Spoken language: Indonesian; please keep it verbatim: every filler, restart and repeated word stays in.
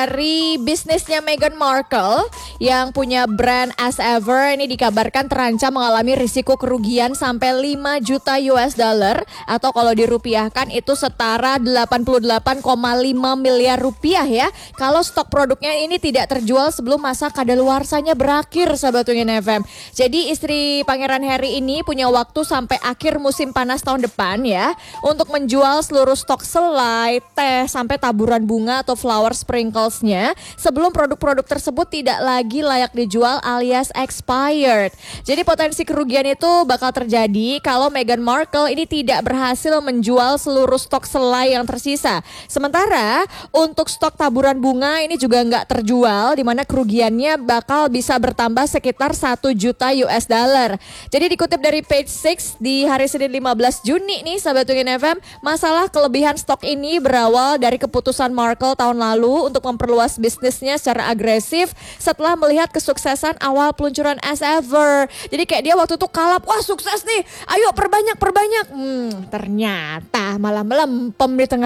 dari bisnisnya Meghan Markle yang punya brand As Ever ini dikabarkan terancam mengalami risiko kerugian sampai lima juta U S dollar atau kalau dirupiahkan itu setara delapan puluh delapan koma lima miliar rupiah ya. Kalau stok produknya ini tidak terjual sebelum masa kadaluarsanya berakhir, sahabat Wingin F M. Jadi istri Pangeran Harry ini punya waktu sampai akhir musim panas tahun depan ya untuk menjual seluruh stok selai, teh sampai taburan bunga atau flower sprinklesnya sebelum produk-produk tersebut tidak lagi layak dijual alias expired. Jadi potensi kerugian itu bakal terjadi kalau Meghan Markle ini tidak berhasil menjual seluruh stok selai yang tersisa. Sementara untuk stok taburan bunga ini juga nggak terjual, di mana kerugiannya bakal bisa bertambah sekitar satu juta U S dollar. Jadi dikutip dari page enam di hari Senin lima belas Juni nih sahabat Wingin F M, masalah kelebihan stok ini berawal dari keputusan Markle tahun lalu untuk memperluas bisnisnya secara agresif setelah melihat kesuksesan awal peluncuran As Ever. Jadi kayak dia waktu itu kalap, wah sukses nih, ayo perbanyak perbanyak. Hmm, ternyata malah melempem di tengah